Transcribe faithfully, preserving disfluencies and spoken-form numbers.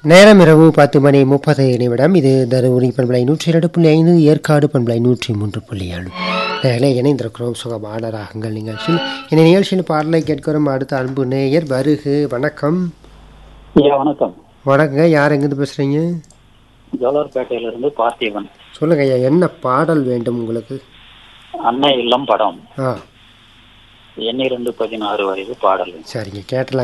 நேரம் இரவு பத்து மணி முப்பது நிமிடம். இது தருமபுரி பண்பலை நூற்றி இரண்டு புள்ளி ஐந்து, ஏற்காடு பண்பலை நூற்றி மூன்று புள்ளி ஏழு. நேரில் இணைந்திருக்கிறோம் சுகமான ராகங்கள் நிகழ்ச்சியில். இந்த நிகழ்ச்சியில் பாடலை கேட்கிறோம். அடுத்த அன்பு நேயர் வருகு. வணக்கம். வணக்கம். வணக்கங்க. யார் எங்கிருந்து பேசுறீங்க? ஜோலார்பேட்டையிலிருந்து பார்த்திபன். சொல்லுங்க ஐயா, என்ன பாடல் வேண்டும் உங்களுக்கு? அன்னை இல்லம் படம் ஆ எண்ணிரண்டு பதினாறு வயது பாடல். சரிங்க, கேட்டலாம்.